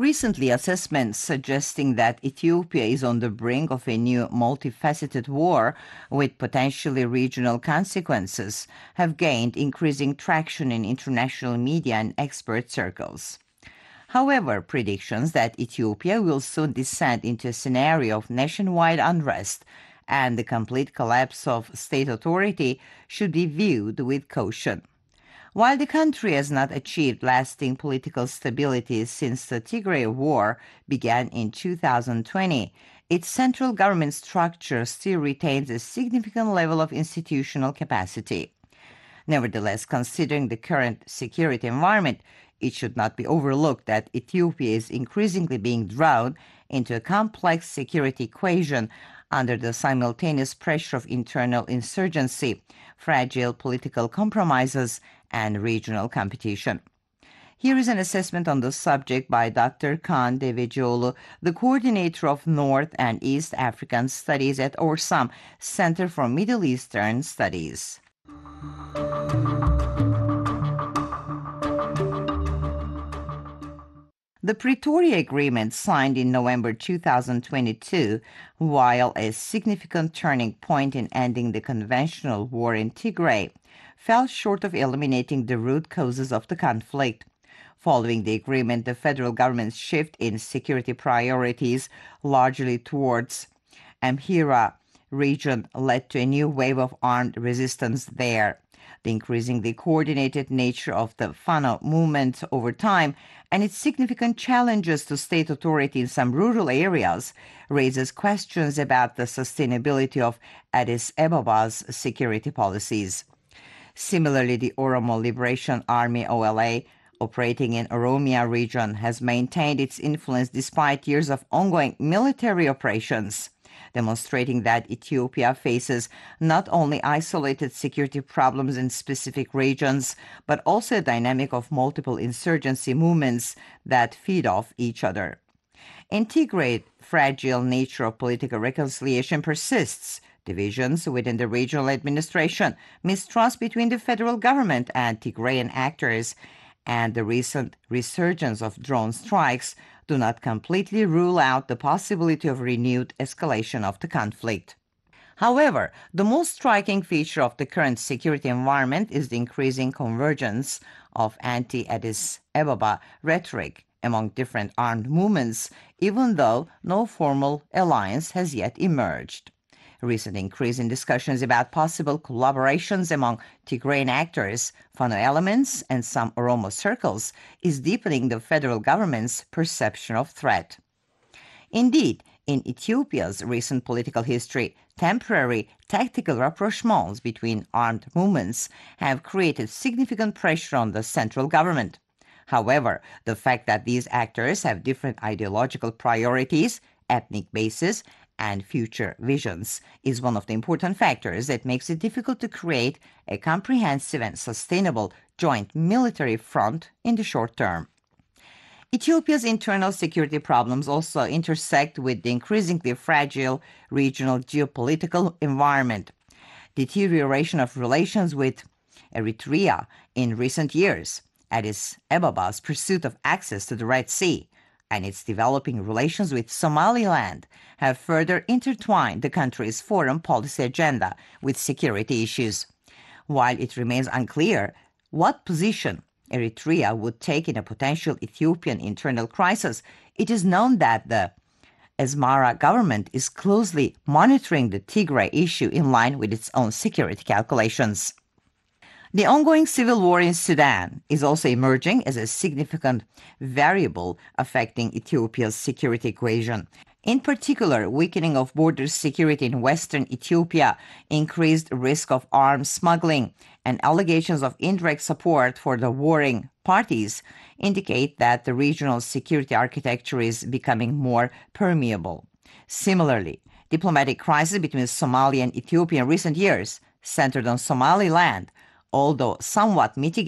Recently, assessments suggesting that Ethiopia is on the brink of a new multifaceted war with potentially regional consequences have gained increasing traction in international media and expert circles. However, predictions that Ethiopia will soon descend into a scenario of nationwide unrest and the complete collapse of state authority should be viewed with caution. While the country has not achieved lasting political stability since the Tigray War began in 2020, its central government structure still retains a significant level of institutional capacity. Nevertheless, considering the current security environment, it should not be overlooked that Ethiopia is increasingly being drawn into a complex security equation under the simultaneous pressure of internal insurgency, fragile political compromises, and regional competition. Here is an assessment on the subject by Dr. Kaan Devecioğlu, the coordinator of North and East African Studies at ORSAM, Center for Middle Eastern Studies. The Pretoria Agreement, signed in November 2022, while a significant turning point in ending the conventional war in Tigray, fell short of eliminating the root causes of the conflict. Following the agreement, the federal government's shift in security priorities, largely towards Amhara region, led to a new wave of armed resistance there. The increasingly coordinated nature of the Fano movement over time and its significant challenges to state authority in some rural areas raises questions about the sustainability of Addis Abeba's security policies. Similarly, the Oromo Liberation Army (OLA), operating in Oromia region, has maintained its influence despite years of ongoing military operations, demonstrating that Ethiopia faces not only isolated security problems in specific regions, but also a dynamic of multiple insurgency movements that feed off each other. In Tigray, fragile nature of political reconciliation persists. Divisions within the regional administration, mistrust between the federal government and Tigrayan actors, and the recent resurgence of drone strikes do not completely rule out the possibility of renewed escalation of the conflict. However, the most striking feature of the current security environment is the increasing convergence of anti-Addis Ababa rhetoric among different armed movements, even though no formal alliance has yet emerged. A recent increase in discussions about possible collaborations among Tigrayan actors, Fano elements, and some Oromo circles is deepening the federal government's perception of threat. Indeed, in Ethiopia's recent political history, temporary tactical rapprochements between armed movements have created significant pressure on the central government. However, the fact that these actors have different ideological priorities, ethnic bases, and future visions is one of the important factors that makes it difficult to create a comprehensive and sustainable joint military front in the short term. Ethiopia's internal security problems also intersect with the increasingly fragile regional geopolitical environment. Deterioration of relations with Eritrea in recent years, Addis Abeba's pursuit of access to the Red Sea, and its developing relations with Somaliland have further intertwined the country's foreign policy agenda with security issues. While it remains unclear what position Eritrea would take in a potential Ethiopian internal crisis, it is known that the Asmara government is closely monitoring the Tigray issue in line with its own security calculations. The ongoing civil war in Sudan is also emerging as a significant variable affecting Ethiopia's security equation. In particular, weakening of border security in western Ethiopia, increased risk of arms smuggling, and allegations of indirect support for the warring parties indicate that the regional security architecture is becoming more permeable. Similarly, diplomatic crises between Somalia and Ethiopia in recent years, centered on Somaliland, although somewhat mitigated